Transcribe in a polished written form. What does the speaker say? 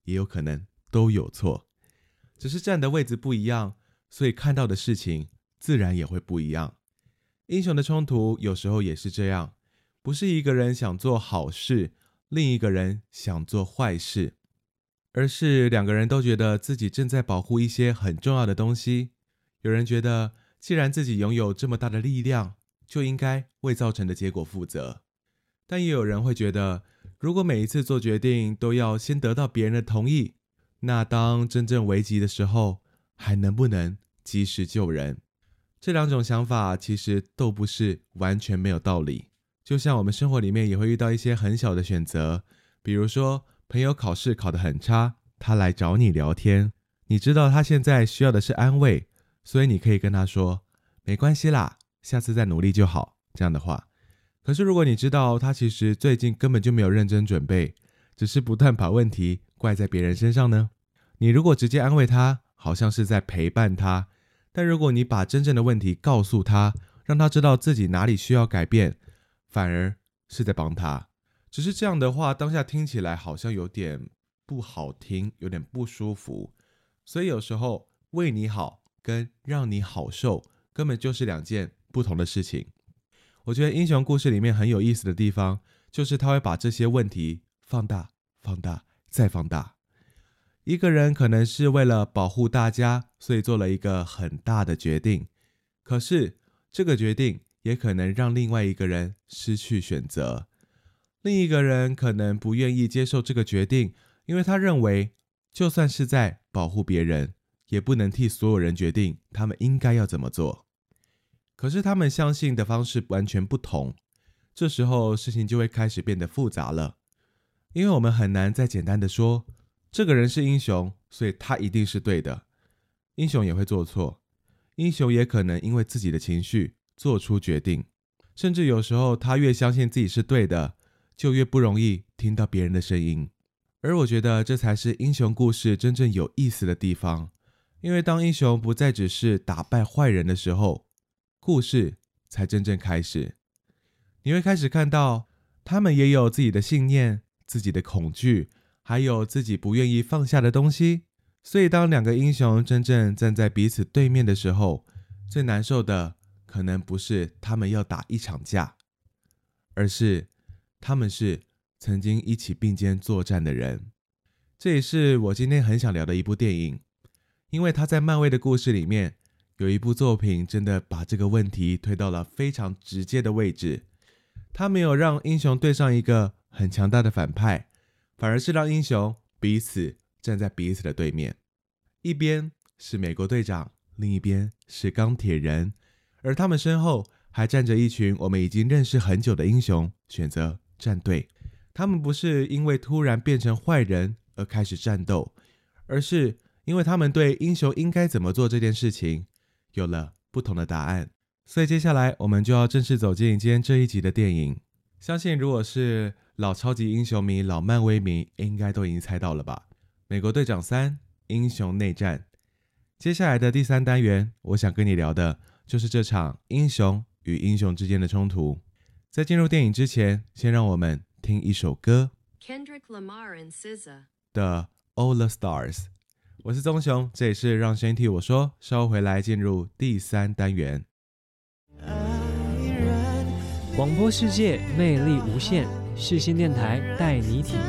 也有可能都有错，只是站的位置不一样，所以看到的事情自然也会不一样。英雄的冲突有时候也是这样，不是一个人想做好事，另一个人想做坏事，而是两个人都觉得自己正在保护一些很重要的东西。有人觉得既然自己拥有这么大的力量，就应该为造成的结果负责，但也有人会觉得，如果每一次做决定都要先得到别人的同意，那当真正危急的时候，还能不能及时救人？这两种想法其实都不是完全没有道理。就像我们生活里面也会遇到一些很小的选择，比如说朋友考试考得很差，他来找你聊天，你知道他现在需要的是安慰，所以你可以跟他说没关系啦，下次再努力就好，这样的话。可是如果你知道他其实最近根本就没有认真准备，只是不断把问题怪在别人身上呢？你如果直接安慰他，好像是在陪伴他，但如果你把真正的问题告诉他，让他知道自己哪里需要改变，反而是在帮他。只是这样的话，当下听起来好像有点不好听，有点不舒服。所以有时候为你好跟让你好受根本就是两件不同的事情。我觉得英雄故事里面很有意思的地方，就是他会把这些问题放大、放大、再放大。一个人可能是为了保护大家，所以做了一个很大的决定，可是这个决定也可能让另外一个人失去选择。另一个人可能不愿意接受这个决定，因为他认为就算是在保护别人，也不能替所有人决定他们应该要怎么做。可是他们相信的方式完全不同，这时候事情就会开始变得复杂了。因为我们很难再简单的说，这个人是英雄，所以他一定是对的。英雄也会做错，英雄也可能因为自己的情绪做出决定，甚至有时候他越相信自己是对的，就越不容易听到别人的声音。而我觉得这才是英雄故事真正有意思的地方，因为当英雄不再只是打败坏人的时候，故事才真正开始。你会开始看到他们也有自己的信念，自己的恐惧，还有自己不愿意放下的东西。所以当两个英雄真正站在彼此对面的时候，最难受的可能不是他们要打一场架，而是他们是曾经一起并肩作战的人。这也是我今天很想聊的一部电影，因为他在漫威的故事里面有一部作品真的把这个问题推到了非常直接的位置。他没有让英雄对上一个很强大的反派，反而是让英雄彼此站在彼此的对面，一边是美国队长，另一边是钢铁人，而他们身后还站着一群我们已经认识很久的英雄，选择站队。他们不是因为突然变成坏人而开始战斗，而是因为他们对英雄应该怎么做这件事情有了不同的答案。所以接下来我们就要正式走进今天这一集的电影。相信如果是老超级英雄迷、老漫威迷，应该都已经猜到了吧？美国队长3：英雄内战。接下来的第3单元，我想跟你聊的就是这场英雄与英雄之间的冲突。在进入电影之前，先让我们听一首歌 Kendrick Lamar and SZA 的 All the Stars。 我是宗雄，这也是让声音替我说。稍后回来进入第3单元。 广播世界魅力无限，世新电台带你体